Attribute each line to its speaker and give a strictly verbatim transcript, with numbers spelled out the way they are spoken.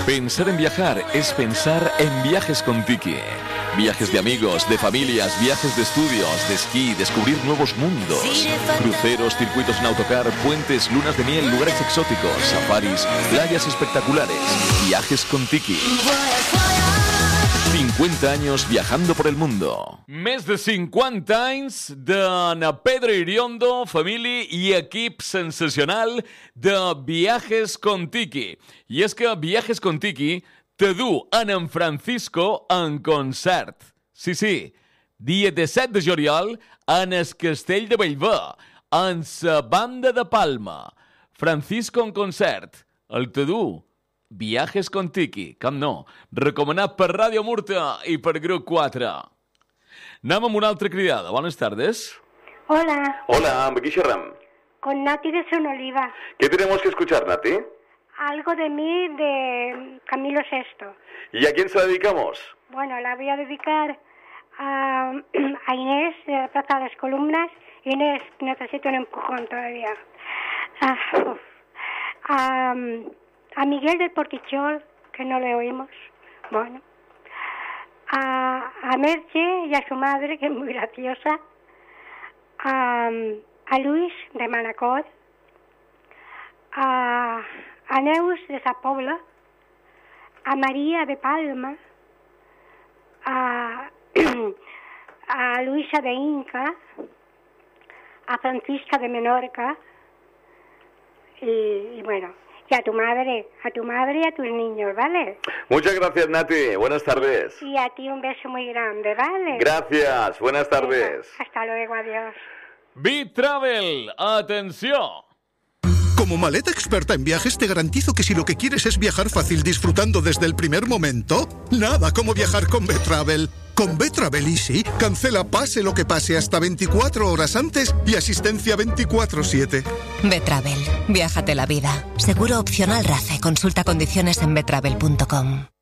Speaker 1: Pensar en viajar es pensar en Viajes con Tiki. Viajes de amigos, de familias, viajes de estudios, de esquí, descubrir nuevos mundos. Cruceros, circuitos en autocar, puentes, lunas de miel, lugares exóticos, safaris, playas espectaculares. Viajes con Tiki. cincuenta años viajando por el mundo. Més de cinquanta anys d'en Pedro Iriondo, família i equip sensacional de Viajes con Tiki. I és que Viajes con Tiki te du en en Francisco en concert. Sí, sí, dia disset de juliol en el Castell de Bellver, en la banda de Palma. Francisco en concert, el te du. Viajes con Tiki, com no, recomanat per Ràdio Murta i per Grup quatre. Anem amb una altra cridada. Buenas tardes.
Speaker 2: Hola.
Speaker 3: Hola, ¿amb qui xerram?
Speaker 2: Con Nati de Son Oliva.
Speaker 3: ¿Qué tenemos que escuchar, Nati?
Speaker 2: Algo de mí de Camilo Sesto.
Speaker 3: ¿Y a quién se la dedicamos?
Speaker 2: Bueno, la voy a dedicar a, a Inés de la Plaza de las Columnas. Inés, necesito un empujón todavía. Ah, uf. a, a Miguel del Portichol, que no le oímos. Bueno. A, a Merche y a su madre, que es muy graciosa. A, a Luis de Manacor. A, a Neus de Sa Pobla. A María de Palma. A, a Luisa de Inca. A Francisca de Menorca. Y, y bueno, y a tu madre, a tu madre y a tus niños, ¿vale?
Speaker 3: Muchas gracias, Nati. Buenas tardes.
Speaker 2: Y a ti un beso muy grande, ¿vale?
Speaker 3: Gracias. Buenas tardes.
Speaker 2: Venga, hasta luego, adiós.
Speaker 1: B-Travel, atención.
Speaker 4: Como maleta experta en viajes, te garantizo que si lo que quieres es viajar fácil disfrutando desde el primer momento, nada como viajar con B-Travel. Con B-Travel Easy, cancela pase lo que pase hasta veinticuatro horas antes y asistencia veinticuatro siete.
Speaker 5: B-Travel, viájate la vida. Seguro opcional R A C E. Consulta condiciones en betravel punto com.